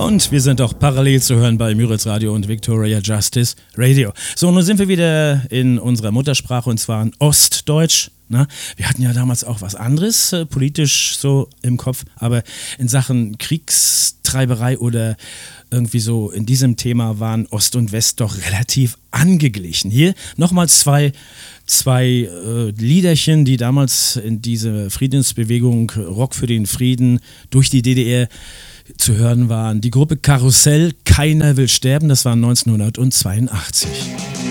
Und wir sind auch parallel zu hören bei Müritz Radio und Victoria Justice Radio. So, nun sind wir wieder in unserer Muttersprache und zwar in Ostdeutsch. Na, wir hatten ja damals auch was anderes politisch so im Kopf, aber in Sachen Kriegstreiberei oder irgendwie so in diesem Thema waren Ost und West doch relativ angeglichen. Hier nochmal zwei Liederchen, die damals in diese Friedensbewegung Rock für den Frieden durch die DDR zu hören waren. Die Gruppe Karussell, Keiner will sterben, das war 1982.